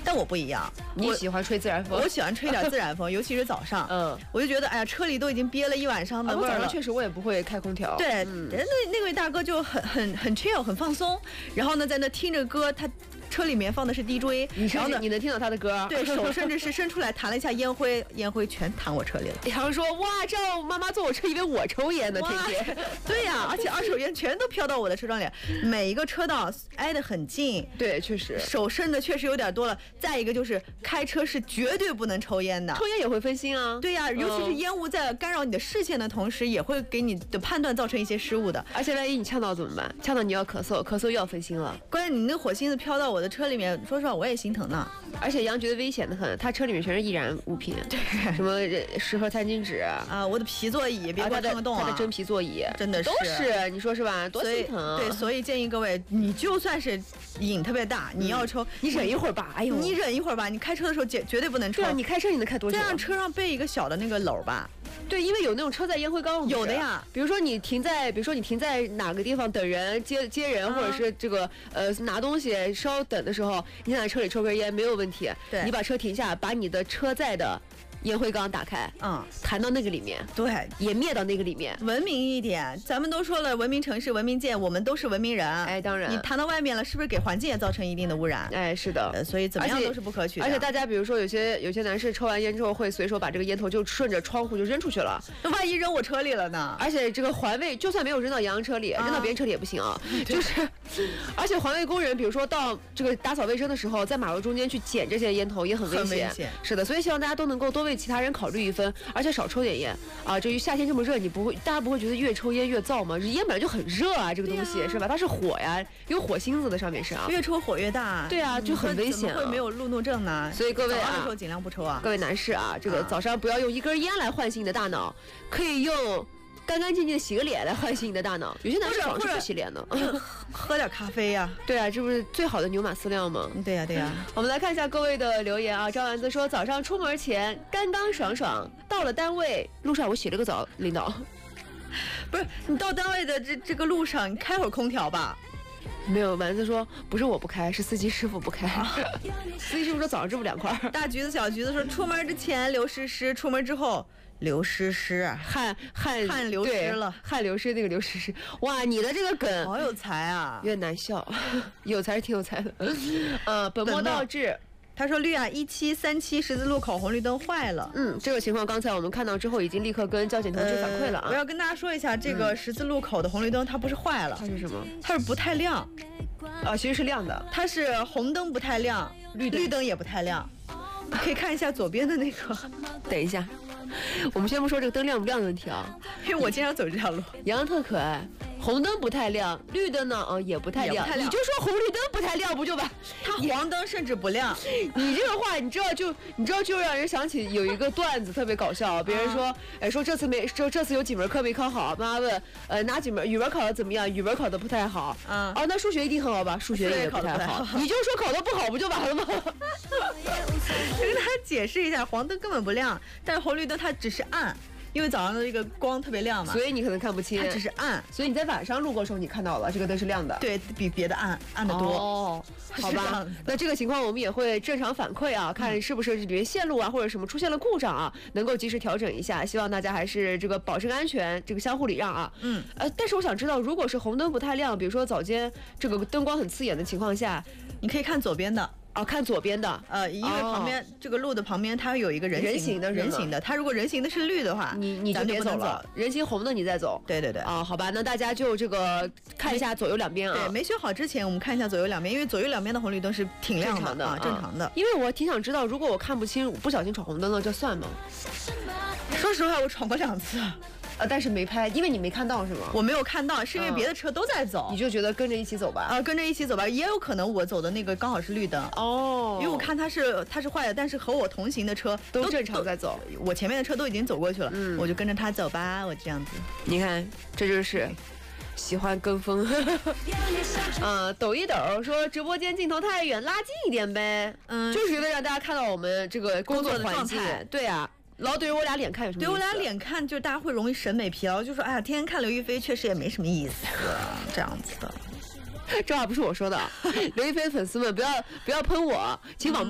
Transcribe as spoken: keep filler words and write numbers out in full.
但我不一样， 你喜欢吹自然风， 我喜欢吹点自然风，尤其是早上。嗯，我就觉得哎呀，车里都已经憋了一晚上的味儿了。 早上确实我也不会开空调。 对，嗯、那那位大哥就很很很 chill， 很放松，然后呢，在那听着歌，他。车里面放的是 D J， 你甚至你能听到他的歌， 对手甚至是伸出来弹了一下烟灰，烟灰全弹我车里了。 然后说哇，这样妈妈坐我车以为我抽烟呢，天天。 对呀、啊，而且二手烟全都飘到我的车窗里，每一个车道挨得很近。 对，确实手伸的确实有点多了。再一个就是开车是绝对不能抽烟的， 抽烟也会分心啊。 对呀、啊，尤其是烟雾在干扰你的视线的同时，也会给你的判断造成一些失误的。 而且万一你呛到怎么办？呛到你要咳嗽，咳嗽又要分心了。 关键你那火星子飘到我的车里面，说实话我也心疼呢。 而且杨觉得危险的很，他车里面全是易燃物品， 对， 什么十盒餐巾纸啊，我的皮座椅别给我撞个洞啊， 他的真皮座椅真的是都是，你说是吧？多心疼啊！ 对，所以建议各位，你就算是瘾特别大，你要抽， 你忍一会儿吧。哎呦， 你忍一会儿吧，你开车的时候绝绝对不能抽。 对啊，你开车你能开多久？ 这样车上备一个小的那个篓吧。 对，因为有那种车载烟灰缸， 有的呀。 比如说你停在，比如说你停在哪个地方等人接接人，啊、或者是这个呃拿东西稍等的时候，你想在车里抽根烟没有问题。 对， 你把车停下，把你的车载的烟灰缸打开，嗯，弹到那个里面， 对， 也灭到那个里面， 文明一点。咱们都说了，文明城市文明建，我们都是文明人。 哎，当然， 你弹到外面了，是不是给环境也造成一定的污染？ 哎，是的， 呃、所以怎么样都是不可取的。 而且大家比如说有些有些男士抽完烟之后会随手把这个烟头就顺着窗户就扔出去了， 那万一扔我车里了呢？ 而且这个环卫就算没有扔到杨洋车里，啊、扔到别人车里也不行啊。就是，而且环卫工人比如说到这个打扫卫生的时候，在马路中间去捡这些烟头也很危险。 很危险。 是的，所以希望大家都能够多为其他人考虑一分，而且少抽点烟啊。至于夏天这么热，你不会大家不会觉得越抽烟越燥吗？烟本来就很热啊，这个东西、啊、是吧？它是火呀，有火星子的上面是啊， 越抽火越大。 对啊，就很危险、啊。 会没有路怒症呢？ 所以各位啊， 早上的时候尽量不抽啊。 各位男士啊，这个早上不要用一根烟来唤醒你的大脑，可以用干干净净的洗个脸来唤醒你的大脑。有些男士早上是不洗脸的， 喝点咖啡呀、啊。 对啊，这不是最好的牛马饲料吗？ 对呀、啊、对呀、啊。 我们来看一下各位的留言啊。张丸子说，早上出门前干干爽爽，到了单位路上我洗了个澡，领导。 不是你到单位的这这个路上，你开会儿空调吧。 没有，丸子说不是我不开，是司机师傅不开。司机师傅说早上这么凉快。 大橘子小橘子说，出门之前流湿湿，出门之后流湿湿， 汗汗汗流湿了， 汗流湿那个流湿湿。哇，你的这个梗好有才啊， 有点难笑，有才是挺有才的。呃，本末倒置。 他说绿啊，一七三七十字路口红绿灯坏了。 嗯，这个情况刚才我们看到之后，已经立刻跟交警同志反馈了啊、 呃。我要跟大家说一下，这个十字路口的红绿灯它不是坏了， 它是什么？ 它是不太亮。 啊，其实是亮的， 它是红灯不太亮，绿绿灯也不太亮。你可以看一下左边的那个。 等一下，我们先不说这个灯亮不亮的问题啊， 因为我经常走这条路。 洋洋特可爱。红灯不太亮，绿灯呢，嗯，也不太亮。 太亮你就说红绿灯不太亮，不就吧？ 它黄灯甚至不亮。 你这个话，你知道就你知道就让人想起有一个段子特别搞笑，别人说，啊、哎，说这次没这这次有几门课没考好，妈妈问，呃，哪几门？语文考的怎么样？语文考的不太好。 嗯。 哦，那数学一定很好吧？数学也不太好。你就说考的不好，不就完了吗？ 跟大家解释一下，黄灯根本不亮，但是红绿灯它只是暗。因为早上的这个光特别亮嘛， 所以你可能看不清， 它只是暗， 所以你在晚上路过的时候你看到了这个灯是亮的， 对比别的暗暗得多。 哦，好吧，那这个情况我们也会正常反馈啊，看是不是里面线路啊或者什么出现了故障啊，能够及时调整一下。希望大家还是这个保证安全，这个相互礼让啊。 嗯， 呃，但是我想知道，如果是红灯不太亮，比如说早间这个灯光很刺眼的情况下， 你可以看左边的。 哦，看左边的， 呃，因为旁边、哦、这个路的旁边它有一个人行人行的人行的，它如果人行的是绿的话， 你你就别走了，人行红的你再走。 对对对， 啊、哦，好吧，那大家就这个看一下左右两边啊。 对，没学好之前我们看一下左右两边，因为左右两边的红绿灯是挺亮的啊，正常的。 因为我挺想知道，如果我看不清，不小心闯红灯了，这算吗？ 说实话，我闯过两次。 呃，但是没拍，因为你没看到是吗？ 我没有看到，是因为别的车都在走， 嗯、你就觉得跟着一起走吧？ 啊，跟着一起走吧，也有可能我走的那个刚好是绿灯哦， 因为我看它是它是坏的，但是和我同行的车都正常在走， 我前面的车都已经走过去了，嗯，我就跟着他走吧，我这样子。 你看，这就是喜欢跟风。呃，抖一抖说直播间镜头太远，拉近一点呗，嗯，就是为了让大家看到我们这个工作环境。对啊。老怼我俩脸看有什么意思？ 对我俩脸看，就是大家会容易审美疲劳，就说哎呀，天天看刘亦菲确实也没什么意思，这样子的。 这话不是我说的，刘亦菲粉丝们不要不要喷我，请网。